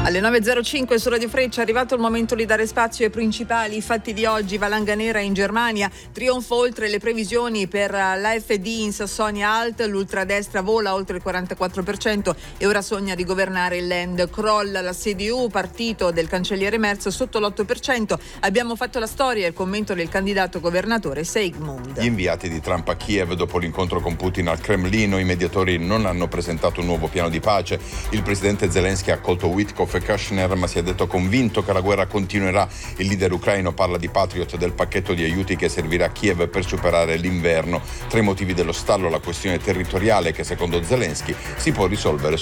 Alle 9.05 su Radio Freccia è arrivato il momento di dare spazio ai principali fatti di oggi. Valanga nera in Germania, trionfo oltre le previsioni per l'AfD in Sassonia-Alt, l'ultradestra vola oltre il 44% e ora sogna di governare il Land. Crolla la CDU, partito del cancelliere Merz, sotto l'8%. Abbiamo fatto la storia, il commento del candidato governatore Sigmund. Gli inviati di Trump a Kiev dopo l'incontro con Putin al Cremlino, i mediatori non hanno presentato un nuovo piano di pace. Il presidente Zelensky ha accolto Witkoff e Kushner, ma si è detto convinto che la guerra continuerà. Il leader ucraino parla di Patriot, del pacchetto di aiuti che servirà a Kiev per superare l'inverno. Tra i motivi dello stallo la questione territoriale che secondo Zelensky si può risolvere